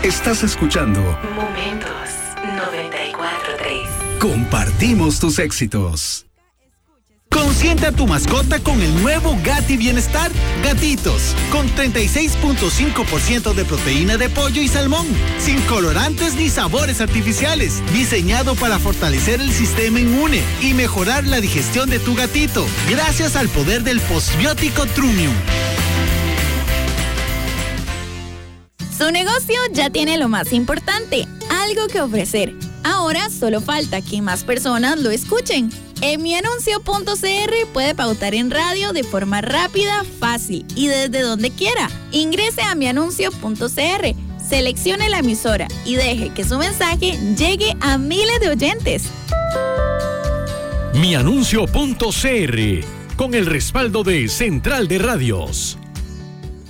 Estás escuchando Momentos 94.3. Compartimos tus éxitos. Consiente a tu mascota con el nuevo Gatti Bienestar Gatitos, con 36.5% de proteína de pollo y salmón, sin colorantes ni sabores artificiales, diseñado para fortalecer el sistema inmune y mejorar la digestión de tu gatito, gracias al poder del postbiótico Trumium. Su negocio ya tiene lo más importante, algo que ofrecer. Ahora solo falta que más personas lo escuchen. En mianuncio.cr puede pautar en radio de forma rápida, fácil y desde donde quiera. Ingrese a mianuncio.cr, seleccione la emisora y deje que su mensaje llegue a miles de oyentes. Mianuncio.cr, con el respaldo de Central de Radios.